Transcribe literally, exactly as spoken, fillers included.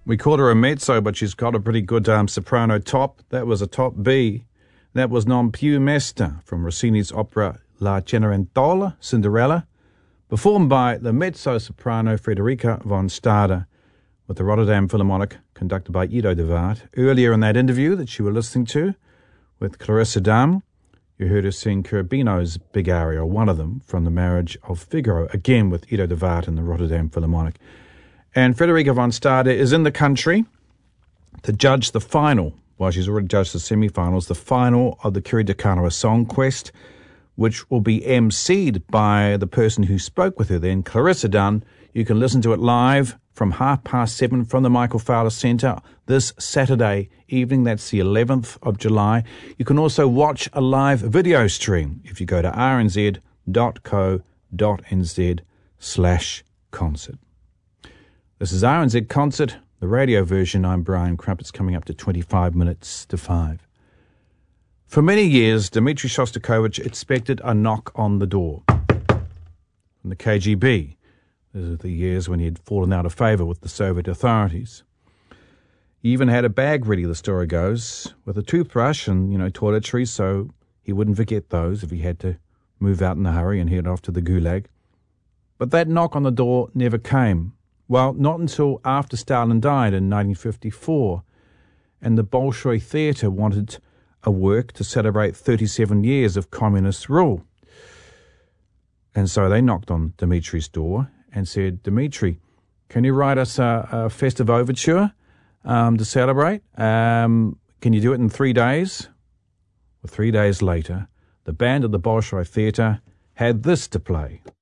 We called her a mezzo, but she's got a pretty good um, soprano top. That was a top B. That was Non più mesta from Rossini's opera La Cenerentola, Cinderella, performed by the mezzo-soprano Frederica von Stade with the Rotterdam Philharmonic, conducted by Ido de Waard. Earlier in that interview that you were listening to with Clarissa Damm, you heard her sing Cherubino's big aria, or one of them, from The Marriage of Figaro, again with Ido de Waard and the Rotterdam Philharmonic. And Frederica von Stade is in the country to judge the final, well, she's already judged the semi-finals, the final of the Kiri te Kanawa Song Quest, which will be emceed by the person who spoke with her then, Clarissa Dunn. You can listen to it live from half past seven from the Michael Fowler Centre this Saturday evening. That's the eleventh of July. You can also watch a live video stream if you go to rnz.co.nz slash concert. This is R N Z Concert, the radio version. I'm Brian Crumpets, coming up to twenty-five minutes to five. For many years, Dmitry Shostakovich expected a knock on the door from the K G B. These are the years when he had fallen out of favour with the Soviet authorities. He even had a bag ready, the story goes, with a toothbrush and, you know, toiletries, so he wouldn't forget those if he had to move out in a hurry and head off to the Gulag. But that knock on the door never came. Well, not until after Stalin died in nineteen fifty-four, and the Bolshoi Theatre wanted a work to celebrate thirty-seven years of communist rule. And so they knocked on Dmitry's door and said, Dmitry, can you write us a, a festive overture um, to celebrate? Um, can you do it in three days? Well, three days later, the band at the Bolshoi Theatre had this to play.